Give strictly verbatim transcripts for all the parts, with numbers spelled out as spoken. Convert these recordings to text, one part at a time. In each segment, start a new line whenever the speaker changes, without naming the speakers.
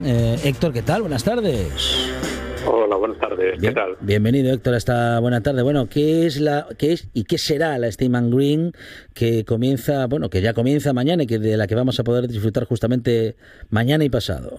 Eh, Héctor, ¿qué tal? Buenas tardes.
Hola, buenas tardes. ¿Qué
Bien,
tal?
Bienvenido, Héctor, a esta buena tarde. Bueno, ¿qué es la, qué es y qué será la Steam and Green que comienza, bueno, que ya comienza mañana y que de la que vamos a poder disfrutar justamente mañana y pasado?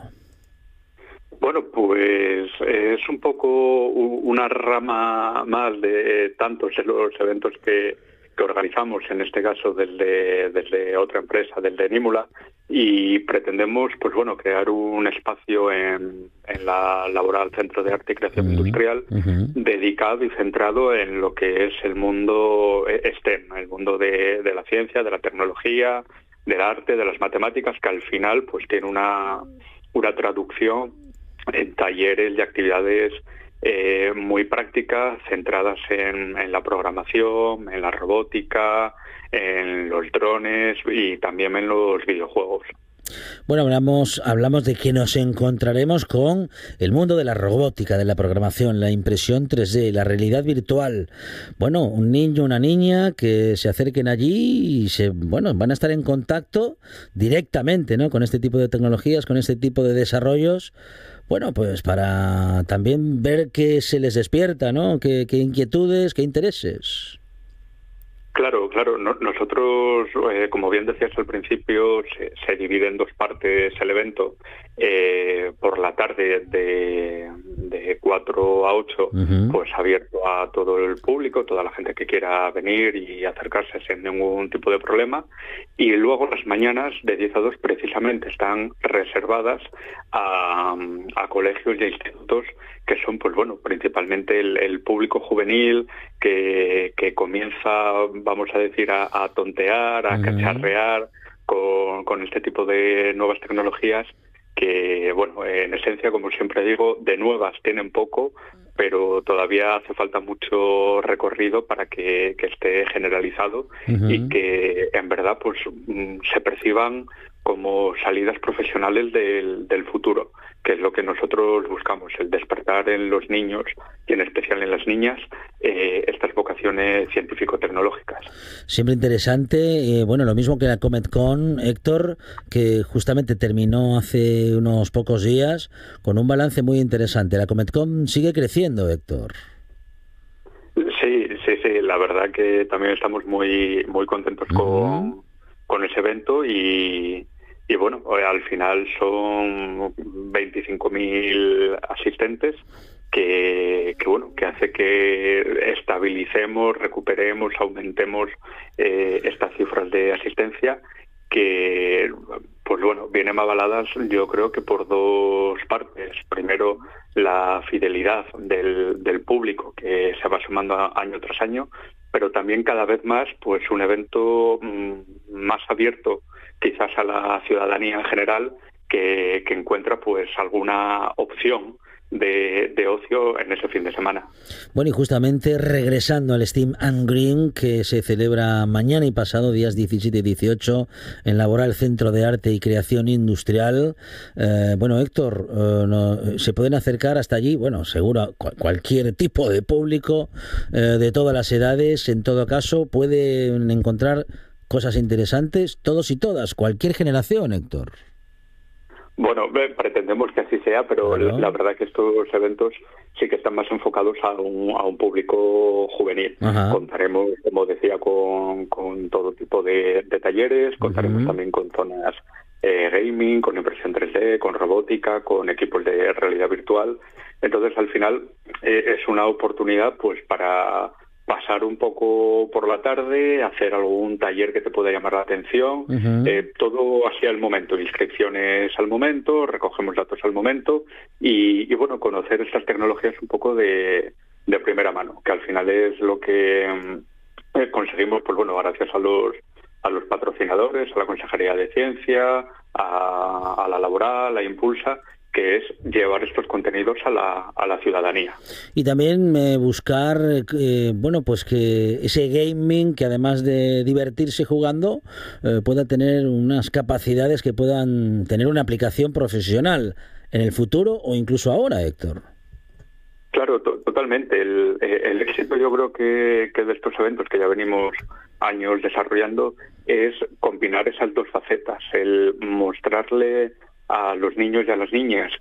Bueno, pues es un poco una rama más de tantos de los eventos que, que organizamos, en este caso desde, desde otra empresa, desde Nímula, y pretendemos, pues bueno, crear un espacio en, en la Laboral Centro de Arte y Creación
Uh-huh,
Industrial
uh-huh.
dedicado y centrado en lo que es el mundo STEM, el mundo de, de la ciencia, de la tecnología, del arte, de las matemáticas, que al final pues tiene una, una traducción en talleres y actividades eh, muy prácticas, centradas en, en la programación, en la robótica, en los drones y también en los videojuegos.
Bueno, hablamos, hablamos de que nos encontraremos con el mundo de la robótica, de la programación, la impresión tres D, la realidad virtual. Bueno, un niño, una niña que se acerquen allí y se, bueno, van a estar en contacto directamente, ¿no?, con este tipo de tecnologías, con este tipo de desarrollos. Bueno, pues para también ver qué se les despierta, ¿no? Qué, qué inquietudes, qué intereses.
Claro, claro. No, nosotros, eh, como bien decías al principio, se, se divide en dos partes el evento. Eh, por la tarde de, de cuatro a ocho,
Uh-huh.
pues abierto a todo el público, toda la gente que quiera venir y acercarse sin ningún tipo de problema. Y luego las mañanas de diez a dos precisamente están reservadas a, a colegios y a institutos que son, pues bueno, principalmente el, el público juvenil que, que comienza, vamos a decir, a, a tontear, a
Uh-huh.
cacharrear con, con este tipo de nuevas tecnologías que, bueno, en esencia, como siempre digo, de nuevas tienen poco, pero todavía hace falta mucho recorrido para que, que esté generalizado. Uh-huh. Y que en verdad pues se perciban como salidas profesionales del, del futuro, que es lo que nosotros buscamos, el despertar en los niños y en especial en las niñas eh, estas vocaciones científico-tecnológicas.
Siempre interesante, eh, bueno, lo mismo que la CometCon, Héctor, que justamente terminó hace unos pocos días con un balance muy interesante. La CometCon sigue creciendo, Héctor.
Sí, sí, sí, la verdad que también estamos muy, muy contentos con, uh-huh. con ese evento y... Y bueno, al final son veinticinco mil asistentes que, que bueno que hace que estabilicemos, recuperemos, aumentemos eh, estas cifras de asistencia que, pues bueno, vienen avaladas yo creo que por dos partes. Primero, la fidelidad del, del público que se va sumando año tras año, pero también cada vez más pues un evento mmm, más abierto quizás a la ciudadanía en general, que, que encuentra pues alguna opción de, de ocio en ese fin de semana.
Bueno, y justamente regresando al Steam and Green, que se celebra mañana y pasado, días diecisiete y dieciocho, en Laboral Centro de Arte y Creación Industrial. Eh, bueno, Héctor, eh, no, se pueden acercar hasta allí, bueno, seguro, cual, cualquier tipo de público, eh, de todas las edades, en todo caso, pueden encontrar cosas interesantes, todos y todas, cualquier generación, Héctor.
Bueno, pretendemos que así sea, pero claro, la verdad que estos eventos sí que están más enfocados a un, a un público juvenil. Ajá. Contaremos, como decía, con, con todo tipo de, de talleres, contaremos uh-huh. también con zonas eh, gaming, con impresión tres D, con robótica, con equipos de realidad virtual. Entonces, al final, eh, es una oportunidad pues para pasar un poco por la tarde, hacer algún taller que te pueda llamar la atención, uh-huh. eh, todo así al momento, inscripciones al momento, recogemos datos al momento y, y bueno, conocer estas tecnologías un poco de, de primera mano, que al final es lo que eh, conseguimos, pues bueno, gracias a los a los patrocinadores, a la Consejería de Ciencia, a, a la Laboral, a Impulsa, que es llevar estos contenidos a la, a la ciudadanía.
Y también eh, buscar, eh, bueno, pues que ese gaming, que además de divertirse jugando, eh, pueda tener unas capacidades que puedan tener una aplicación profesional en el futuro o incluso ahora, Héctor.
Claro, to- totalmente. El, el éxito yo creo que, que de estos eventos que ya venimos años desarrollando es combinar esas dos facetas, el mostrarle a los niños y a las niñas